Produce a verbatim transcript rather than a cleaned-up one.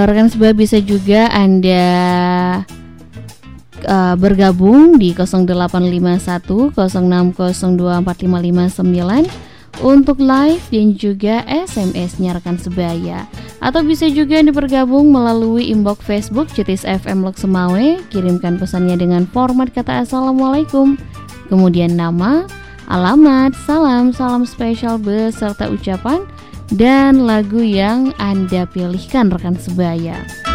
rekan sebaya bisa juga Anda uh, bergabung di nol delapan lima satu nol enam nol dua empat lima lima sembilan untuk live dan juga S M S-nya rekan sebaya. Atau bisa juga Anda bergabung melalui inbox Facebook Cetis F M Lok Semawe. Kirimkan pesannya dengan format kata Assalamualaikum, kemudian nama, alamat, salam, salam spesial beserta ucapan dan lagu yang Anda pilihkan rekan sebaya.